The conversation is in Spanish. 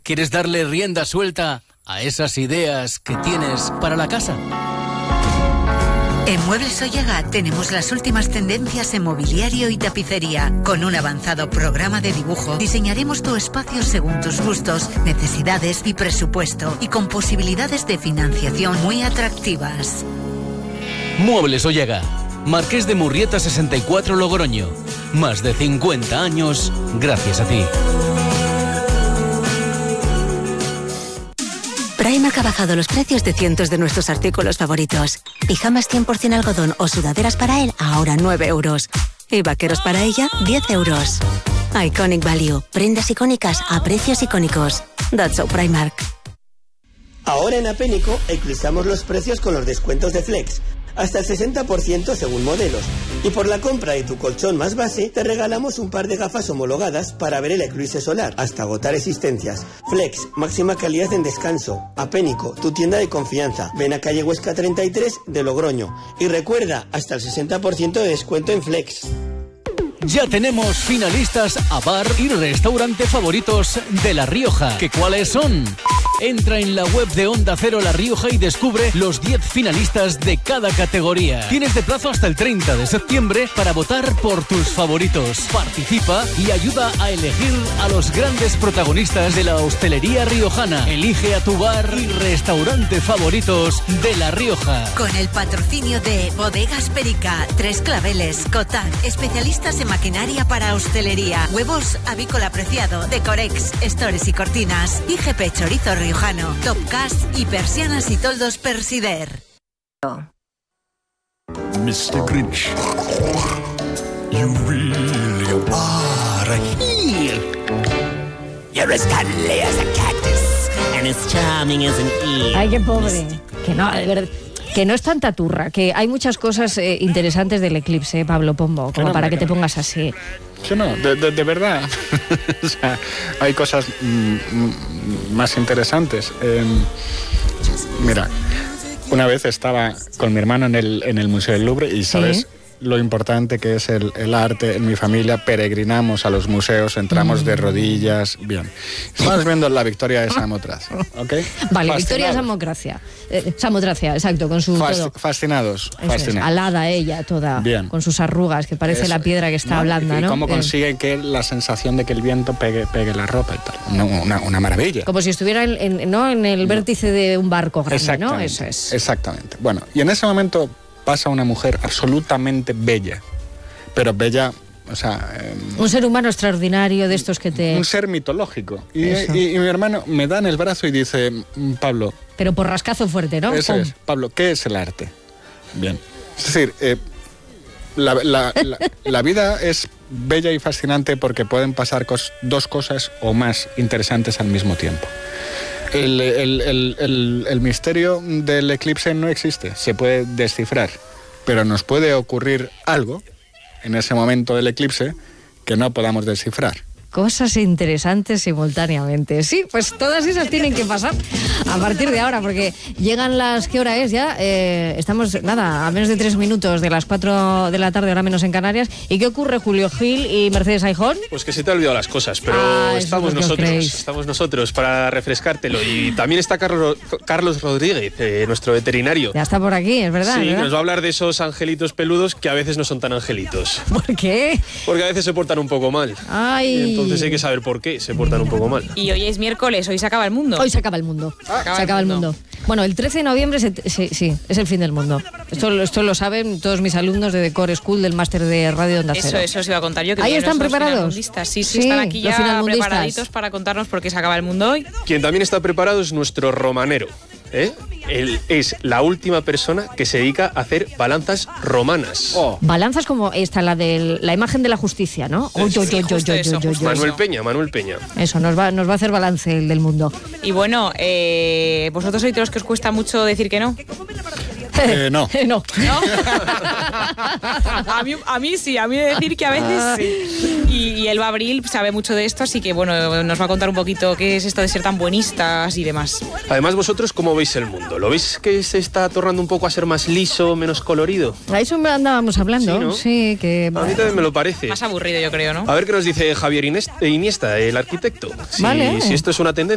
¿Quieres darle rienda suelta a esas ideas que tienes para la casa? En Muebles Ollaga tenemos las últimas tendencias en mobiliario y tapicería. Con un avanzado programa de dibujo, diseñaremos tu espacio según tus gustos, necesidades y presupuesto, y con posibilidades de financiación muy atractivas. Muebles Ollaga, Marqués de Murrieta 64 Logroño. Más de 50 años gracias a ti. Primark ha bajado los precios de cientos de nuestros artículos favoritos. Pijamas 100% algodón o sudaderas para él, ahora 9 euros. Y vaqueros para ella, 10 euros. Iconic Value. Prendas icónicas a precios icónicos. That's so Primark. Ahora en Apénico equalizamos los precios con los descuentos de Flex. Hasta el 60% según modelos. Y por la compra de tu colchón más base, te regalamos un par de gafas homologadas para ver el eclipse solar, hasta agotar existencias. Flex, máxima calidad en descanso. Apénico, tu tienda de confianza. Ven a calle Huesca 33 de Logroño. Y recuerda, hasta el 60% de descuento en Flex. Ya tenemos finalistas a bar y restaurante favoritos de La Rioja. ¿Qué cuáles son? Entra en la web de Onda Cero La Rioja y descubre los 10 finalistas de cada categoría. Tienes de plazo hasta el 30 de septiembre para votar por tus favoritos. Participa y ayuda a elegir a los grandes protagonistas de la hostelería riojana. Elige a tu bar y restaurante favoritos de La Rioja. Con el patrocinio de Bodegas Perica, Tres Claveles, Cotac, especialistas en maquinaria para hostelería, huevos avícola preciado, Decorex, Stores y Cortinas, IGP Chorizo Riojano, Topcast y persianas y toldos Persider. Mr. Grinch, you really are a heel. You're as cuddly as a cactus and as charming as an eel. Ay, qué pobre. Que no, de verdad. Que no es tanta turra, que hay muchas cosas interesantes del eclipse, Pablo Pombo, como para que te pongas así. Que no, de verdad. O sea, hay cosas más interesantes. Mira, una vez estaba con mi hermano en el Museo del Louvre y, ¿sabes? ¿Sí? Lo importante que es el arte en mi familia. Peregrinamos a los museos, entramos de rodillas. Bien, estamos viendo la Victoria de Samotracia, ¿ok? Vale, Victoria de Samotracia, exacto, con su fascinados. Alada ella toda. Bien. Con sus arrugas, que parece la piedra que está blanda, ¿no? Y cómo consigue que la sensación de que el viento pegue la ropa y tal. Una maravilla. Como si estuviera en el vértice de un barco grande, ¿no? Eso es. Exactamente. Bueno, y en ese momento pasa una mujer absolutamente bella, pero bella, o sea... un ser humano extraordinario de estos que te... Un ser mitológico. Y mi hermano me da en el brazo y dice, Pablo... Pero por rascazo fuerte, ¿no? Eso es. Pablo, ¿qué es el arte? Bien. Es decir, la vida es bella y fascinante porque pueden pasar dos cosas o más interesantes al mismo tiempo. El misterio del eclipse no existe, se puede descifrar, pero nos puede ocurrir algo en ese momento del eclipse que no podamos descifrar. Cosas interesantes simultáneamente. Sí, pues todas esas tienen que pasar a partir de ahora, porque llegan las... ¿Qué hora es ya? Estamos, a menos de 3 minutos de las 4 de la tarde, hora menos en Canarias. ¿Y qué ocurre, Julio Gil y Mercedes Aijón? Pues que se te han olvidado las cosas, pero estamos nosotros para refrescártelo. Y también está Carlos Rodríguez, nuestro veterinario. Ya está por aquí, es verdad. Sí, ¿verdad? nos va a hablar de esos angelitos peludos que a veces no son tan angelitos. ¿Por qué? Porque a veces se portan un poco mal. Ay... Entonces hay que saber por qué se portan un poco mal. Y hoy es miércoles, hoy se acaba el mundo. Hoy se acaba el mundo. Se acaba el mundo. Bueno, el 13 de noviembre sí, es el fin del mundo. Esto lo saben todos mis alumnos de Decor School, del máster de Radio de Onda Cero. Eso os iba a contar yo. Que ¿Ahí están preparados? Sí, están aquí ya preparaditos para contarnos por qué se acaba el mundo hoy. Quien también está preparado es nuestro romanero. Él es la última persona que se dedica a hacer balanzas romanas. Balanzas como esta, la imagen de la justicia, ¿no? Manuel Peña. Eso, nos va a hacer balance el del mundo. Y bueno, ¿vosotros sois de los que os cuesta mucho decir que no? No. No. A mí sí, a mí decir que a veces sí. Y Elba Abril sabe mucho de esto, así que bueno, nos va a contar un poquito qué es esto de ser tan buenistas y demás. Además, vosotros, ¿cómo veis el mundo? ¿Lo veis que se está tornando un poco a ser más liso, menos colorido? A eso andábamos hablando. Sí, ¿no? Sí, que... A mí también me lo parece. Más aburrido, yo creo, ¿no? A ver qué nos dice Javier Iniesta, el arquitecto. Si esto es una tendencia.